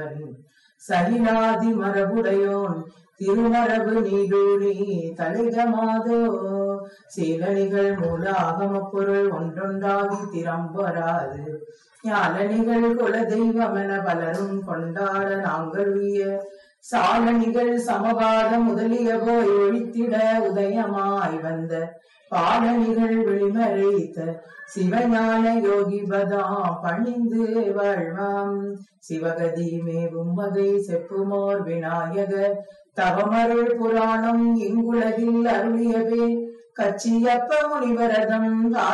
தலைவன் சகிலாதி மரபுடையோன் திருமரபு நீடூழி தலைகமாதோ சீலணிகள் மூல ஆகம பொருள் ஒன்றொன்றாகி திறம்பராது ஞாலணிகள் குல தெய்வமென பலரும் கொண்டாட நாங்கள் உய்ய சாலணிகள் சமபாத முதலிய போய் ஒழித்திட உதயமாய் வந்த பாலணிகள் விழிமறைத்த சிவஞான யோகிபதா பணிந்து வாழ்வாம் சிவகதி மேவும் வகை செப்புமோர் விநாயக தவமருள் புராணம் இங்குலகில் அருளியவே கச்சியப்ப முனிவரதம்